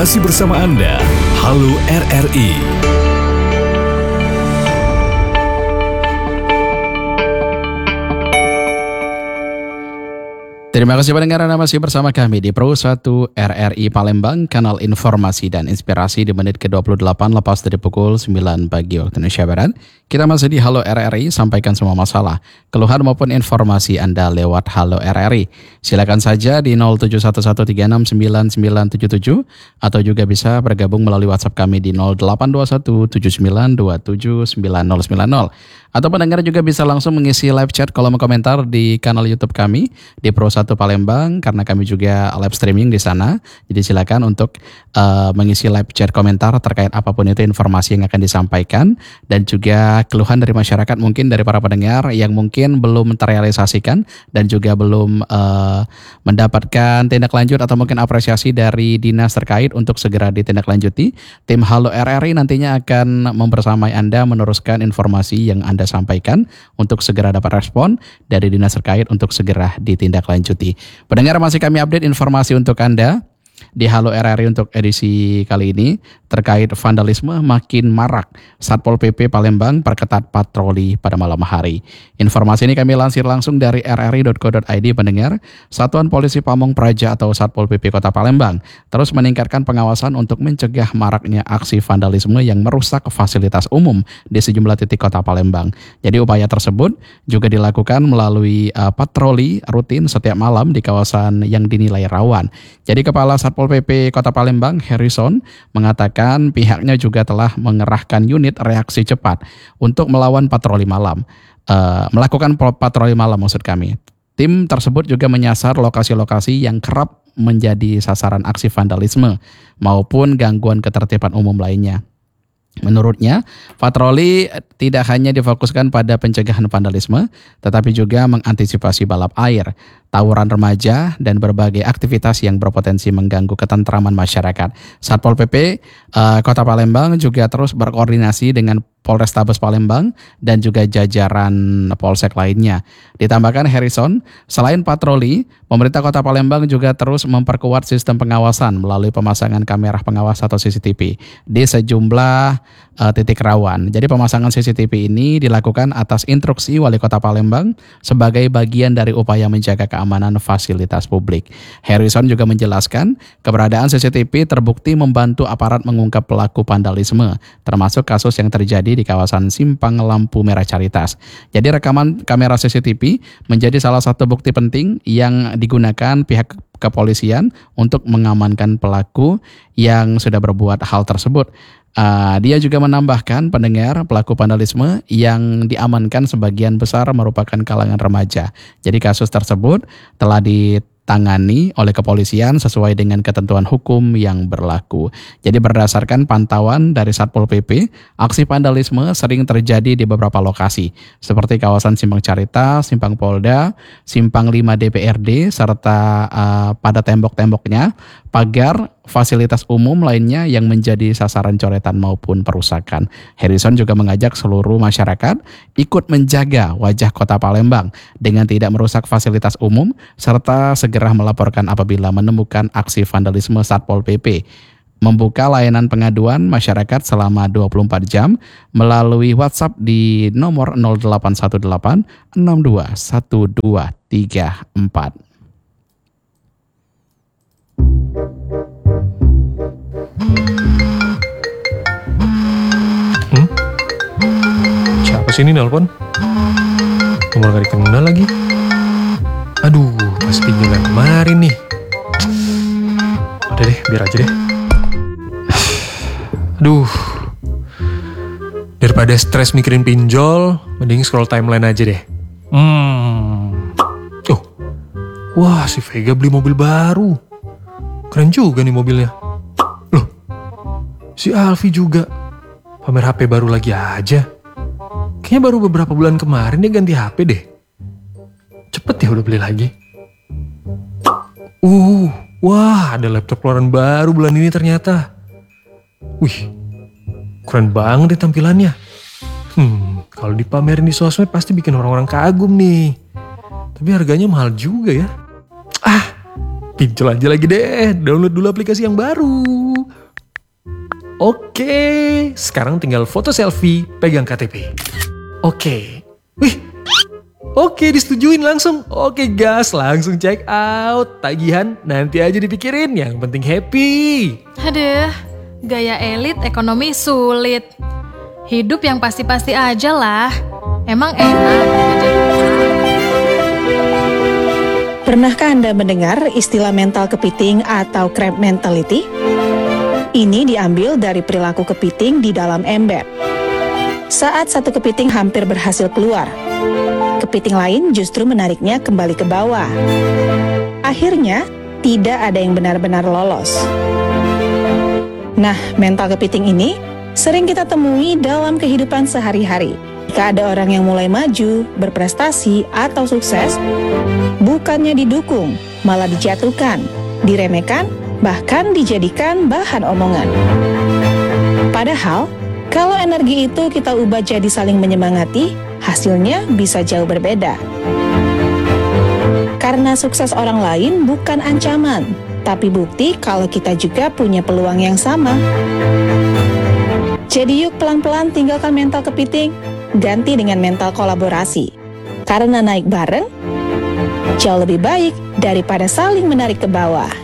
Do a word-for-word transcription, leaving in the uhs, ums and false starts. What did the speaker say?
Masih bersama Anda, Halo R R I. Terima kasih pendengar, Anda masih bersama kami di Pro satu R R I Palembang, kanal informasi dan inspirasi di menit ke dua puluh delapan lepas dari pukul sembilan pagi waktu Indonesia Barat. Kita masih di Halo R R I, sampaikan semua masalah, keluhan maupun informasi Anda lewat Halo R R I. Silakan saja di nol tujuh satu satu tiga enam sembilan sembilan tujuh tujuh atau juga bisa bergabung melalui WhatsApp kami di nol delapan dua satu tujuh sembilan dua tujuh sembilan nol sembilan nol. Atau pendengar juga bisa langsung mengisi live chat kolom komentar di kanal YouTube kami di Pro satu Palembang, karena kami juga live streaming di sana. Jadi silakan untuk uh, mengisi live chat komentar terkait apapun itu informasi yang akan disampaikan, dan juga keluhan dari masyarakat mungkin dari para pendengar yang mungkin belum terrealisasikan dan juga belum uh, mendapatkan tindak lanjut atau mungkin apresiasi dari dinas terkait untuk segera ditindaklanjuti. Tim Halo R R I nantinya akan membersamai Anda meneruskan informasi yang Anda sampaikan untuk segera dapat respon dari dinas terkait untuk segera ditindaklanjuti. Pendengar, masih kami update informasi untuk Anda di Halo R R I untuk edisi kali ini terkait vandalisme makin marak. Satpol P P Palembang perketat patroli pada malam hari. Informasi ini kami lansir langsung dari r r i dot co dot i d. Pendengar, Satuan Polisi Pamong Praja atau Satpol P P Kota Palembang terus meningkatkan pengawasan untuk mencegah maraknya aksi vandalisme yang merusak fasilitas umum di sejumlah titik Kota Palembang. Jadi upaya tersebut juga dilakukan melalui uh, patroli rutin setiap malam di kawasan yang dinilai rawan. Jadi Kepala Satpol P P Kota Palembang, Harrison, mengatakan pihaknya juga telah mengerahkan unit reaksi cepat untuk melawan patroli malam. Uh, melakukan patroli malam maksud kami. Tim tersebut juga menyasar lokasi-lokasi yang kerap menjadi sasaran aksi vandalisme maupun gangguan ketertiban umum lainnya. Menurutnya, patroli tidak hanya difokuskan pada pencegahan vandalisme, tetapi juga mengantisipasi balap air, tawuran remaja, dan berbagai aktivitas yang berpotensi mengganggu ketentraman masyarakat. Satpol P P uh, Kota Palembang juga terus berkoordinasi dengan Polrestabes Palembang dan juga jajaran polsek lainnya. Ditambahkan Harrison, selain patroli, pemerintah Kota Palembang juga terus memperkuat sistem pengawasan melalui pemasangan kamera pengawas atau C C T V di sejumlah uh, titik rawan. Jadi pemasangan C C T V ini dilakukan atas instruksi Wali Kota Palembang sebagai bagian dari upaya menjaga keamanan fasilitas publik. Harrison juga menjelaskan keberadaan C C T V terbukti membantu aparat mengungkap pelaku vandalisme, termasuk kasus yang terjadi di kawasan Simpang Lampu Merah Caritas. Jadi rekaman kamera C C T V menjadi salah satu bukti penting yang digunakan pihak kepolisian untuk mengamankan pelaku yang sudah berbuat hal tersebut. Uh, dia juga menambahkan, pendengar, pelaku vandalisme yang diamankan sebagian besar merupakan kalangan remaja. Jadi kasus tersebut telah ditangani oleh kepolisian sesuai dengan ketentuan hukum yang berlaku. Jadi berdasarkan pantauan dari Satpol P P, aksi vandalisme sering terjadi di beberapa lokasi seperti kawasan Simpang Caritas, Simpang Polda, Simpang lima D P R D, serta uh, pada tembok-temboknya, pagar, fasilitas umum lainnya yang menjadi sasaran coretan maupun perusakan. Harrison juga mengajak seluruh masyarakat ikut menjaga wajah Kota Palembang dengan tidak merusak fasilitas umum serta segera melaporkan apabila menemukan aksi vandalisme Satpol P P. Membuka layanan pengaduan masyarakat selama dua puluh empat jam melalui WhatsApp di nomor nol delapan satu delapan enam dua satu dua tiga empat. Hmm? Siapa sih ini nelpon? Nomor gak dikenal lagi. Aduh, pasti yang kemarin nih. Udah deh, biar aja deh. Aduh, daripada stres mikirin pinjol, mending scroll timeline aja deh. Hmm. Oh, wah, si Vega beli mobil baru. Keren juga nih mobilnya. Loh, si Alfi juga pamer H P baru lagi aja. Kayaknya baru beberapa bulan kemarin dia ganti H P deh. Cepet ya udah beli lagi. Uh, wah, ada laptop keluaran baru bulan ini ternyata. Wih, keren banget deh tampilannya. Hmm, kalau dipamerin di sosmed pasti bikin orang-orang kagum nih. Tapi harganya mahal juga ya. Ah, Pincol aja lagi deh, download dulu aplikasi yang baru. Oke, sekarang tinggal foto selfie, pegang K T P. Oke, wih, oke disetujuin langsung. Oke gas, langsung check out. Tagihan nanti aja dipikirin, yang penting happy. Aduh, gaya elit ekonomi sulit. Hidup yang pasti-pasti aja lah. Emang enak. Pernahkah Anda mendengar istilah mental kepiting atau crab mentality? Ini diambil dari perilaku kepiting di dalam ember. Saat satu kepiting hampir berhasil keluar, kepiting lain justru menariknya kembali ke bawah. Akhirnya, tidak ada yang benar-benar lolos. Nah, mental kepiting ini sering kita temui dalam kehidupan sehari-hari. Jika ada orang yang mulai maju, berprestasi, atau sukses, bukannya didukung, malah dijatuhkan, diremehkan, bahkan dijadikan bahan omongan. Padahal, kalau energi itu kita ubah jadi saling menyemangati, hasilnya bisa jauh berbeda. Karena sukses orang lain bukan ancaman, tapi bukti kalau kita juga punya peluang yang sama. Jadi yuk pelan-pelan tinggalkan mental kepiting, ganti dengan mental kolaborasi. Karena naik bareng, jauh lebih baik daripada saling menarik ke bawah.